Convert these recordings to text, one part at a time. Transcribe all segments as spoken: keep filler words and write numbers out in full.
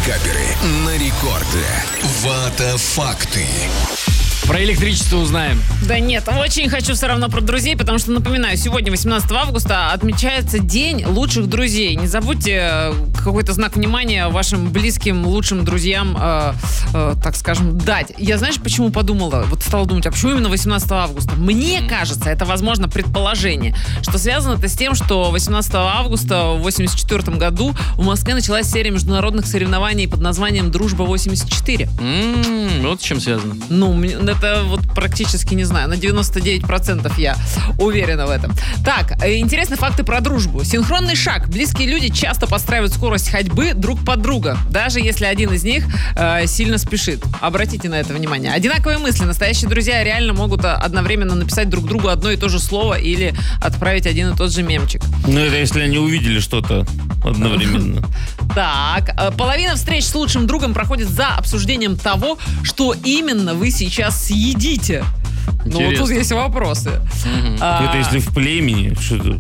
пикаперы на рекорде. Вата факты. Про электричество узнаем. Да нет, очень хочу все равно про друзей, потому что, напоминаю, сегодня, восемнадцатого августа, отмечается День лучших друзей. Не забудьте какой-то знак внимания вашим близким, лучшим друзьям, э, э, так скажем, дать. Я, знаешь, почему подумала? Вот стала думать, а почему именно восемнадцатого августа? Мне кажется, это, возможно, предположение, что связано это с тем, что восемнадцатого августа в восемьдесят четвёртом году в Москве началась серия международных соревнований под названием «Дружба восемьдесят четыре». М-м, вот с чем связано. Ну, это вот практически, не знаю, на девяносто девять процентов я уверена в этом. Так, интересные факты про дружбу. Синхронный шаг. Близкие люди часто подстраивают скорость ходьбы друг под друга, даже если один из них э, сильно спешит. Обратите на это внимание. Одинаковые мысли. Настоящие друзья реально могут одновременно написать друг другу одно и то же слово или отправить один и тот же мемчик. Ну, это если они увидели что-то одновременно. Так, половина встреч с лучшим другом проходит за обсуждением того, что именно вы сейчас съедите. Ну, вот тут есть вопросы. Mm-hmm. А... Это если в племени? Что-то...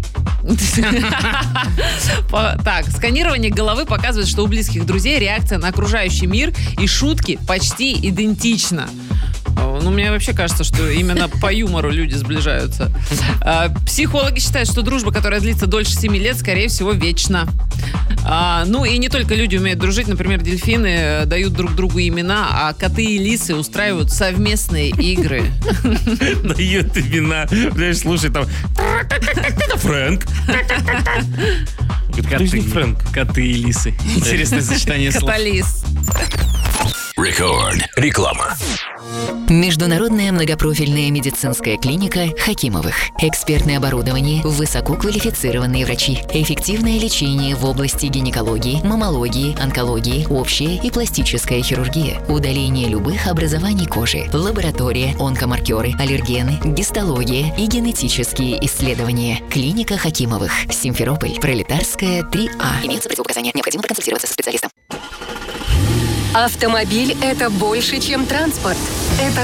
Так, сканирование головы показывает, что у близких друзей реакция на окружающий мир и шутки почти идентична. Ну, мне вообще кажется, что именно по юмору люди сближаются. А, психологи считают, что дружба, которая длится дольше семи лет, скорее всего, вечна. А, ну, и не только люди умеют дружить. Например, дельфины дают друг другу имена, а коты и лисы устраивают совместные игры. Дают имена. Знаешь, слушай, там... Это Фрэнк. Коты, Фрэнк. Коты и лисы. Интересное сочетание слов. Каталис. Рекорд. Реклама. Международная многопрофильная медицинская клиника Хакимовых. Экспертное оборудование, высококвалифицированные врачи, эффективное лечение в области гинекологии, маммологии, онкологии, общая и пластическая хирургия, удаление любых образований кожи, лаборатория, онкомаркеры, аллергены, гистология и генетические исследования. Клиника Хакимовых. Симферополь. Пролетарская, три А. Имеются противопоказания. Необходимо проконсультироваться со специалистом. Автомобиль – это больше, чем транспорт. Это